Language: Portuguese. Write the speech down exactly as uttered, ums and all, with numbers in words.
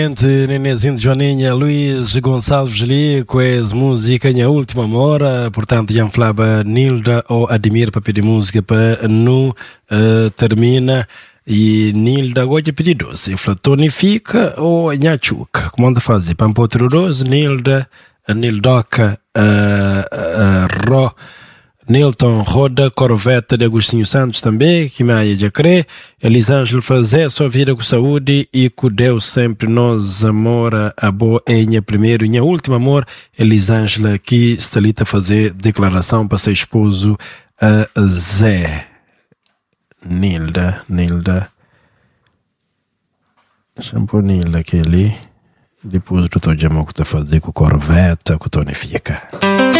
Nenezinho de Joaninha, Luís Gonçalves ali com essa música na última hora, portanto já falava Nilda ou Admir para pedir música para não uh, termina e Nilda hoje pedir doce, tonifica ou nhachuca, como anda fazer para outro doce, Nilda, Nildoca, uh, uh, Ro Nilton Roda, Corvette de Agostinho Santos também, que me há de crer. Elisângelo fazer sua vida com saúde e com Deus sempre nós amor a boa em primeiro e último amor. Elisângela que está ali a fazer declaração para seu esposo a Zé. Nilda, Nilda. Shampoo Nilda que ali. Depois do doutor Jamão que está fazer com Corvette, com tonifica.